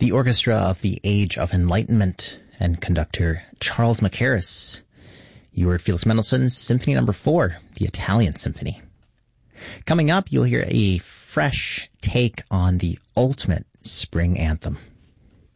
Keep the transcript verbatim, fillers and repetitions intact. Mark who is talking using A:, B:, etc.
A: the orchestra of the Age of Enlightenment and conductor Charles Mackerras. You heard Felix Mendelssohn's Symphony Number Four, the Italian Symphony. Coming up, you'll hear a fresh take on the ultimate spring anthem.